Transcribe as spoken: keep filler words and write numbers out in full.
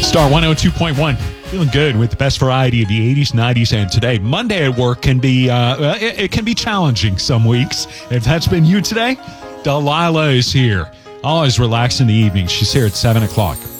Star one oh two point one. Feeling good with the best variety of the eighties, nineties, and today. Monday at work can be uh, it, it can be challenging some weeks. If that's been you today, Delilah is here. Always relax in the evening. She's here at seven o'clock.